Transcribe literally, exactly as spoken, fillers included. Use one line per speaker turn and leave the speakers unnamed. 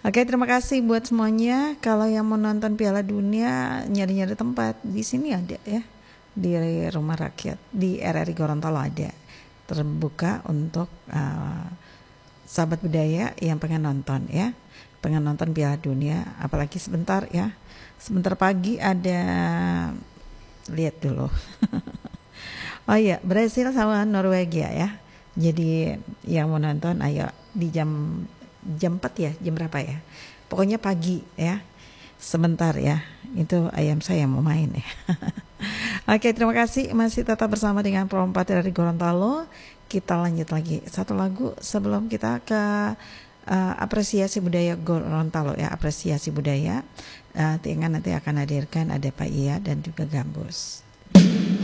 Oke, terima kasih buat semuanya. Kalau yang mau nonton Piala Dunia, nyari-nyari tempat di sini ada ya, di Rumah Rakyat di R R I Gorontalo ada, terbuka untuk uh, sahabat budaya yang pengen nonton ya, pengen nonton Piala Dunia, apalagi sebentar ya, sebentar pagi ada, lihat dulu. Oh iya, Brasil sama Norwegia ya. Jadi yang mau nonton ayo di jam jam empat ya, jam berapa ya? Pokoknya pagi ya. Sebentar ya. Itu ayam saya mau main ya. Oke, terima kasih masih tetap bersama dengan Pro empat dari Gorontalo. Kita lanjut lagi satu lagu sebelum kita ke uh, apresiasi budaya Gorontalo ya, apresiasi budaya. Uh, Tiangan nanti akan hadirkan ada Pak Iya dan juga Gambus.